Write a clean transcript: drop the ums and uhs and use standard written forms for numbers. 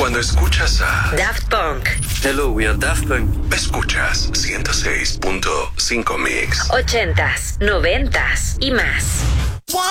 Cuando escuchas a Daft Punk. Hello, we are Daft Punk. Escuchas 106.5 Mix. 80s, 90s y más.